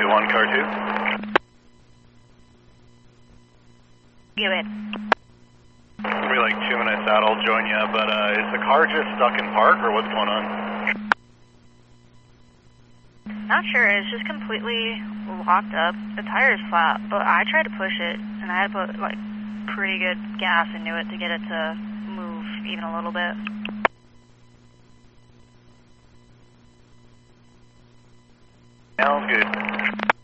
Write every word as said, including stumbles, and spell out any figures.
two one, car two. Go ahead. It'll be like two minutes out, I'll join you, but uh, is the car just stuck in park, or what's going on? Not sure, it's just completely locked up. The tire is flat, but I tried to push it, and I had to put, like, pretty good gas into it to get it to move even a little bit. Sounds good.